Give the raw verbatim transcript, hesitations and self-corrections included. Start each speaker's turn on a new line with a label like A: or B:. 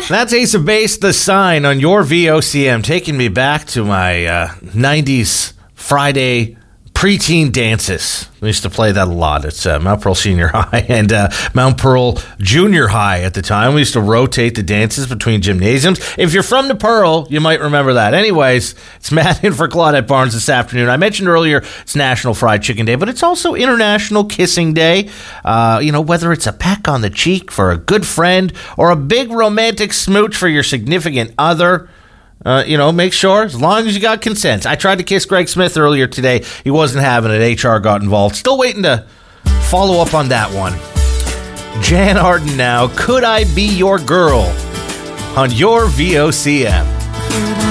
A: That's Ace of Base, The Sign on your V O C M, taking me back to my uh, nineties Friday preteen dances. We used to play that a lot. It's uh, Mount Pearl Senior High and uh, Mount Pearl Junior High at the time. We used to rotate the dances between gymnasiums. If you're from the Pearl, you might remember that. Anyways, it's Matt in for Claudette Barnes this afternoon. I mentioned earlier it's National Fried Chicken Day, but it's also International Kissing Day. Uh, you know, whether it's a peck on the cheek for a good friend or a big romantic smooch for your significant other, Uh, you know, make sure, as long as you got consent. I tried to kiss Greg Smith earlier today. He wasn't having it. H R got involved. Still waiting to follow up on that one. Jan Arden now. Could I Be Your Girl on your V O C M?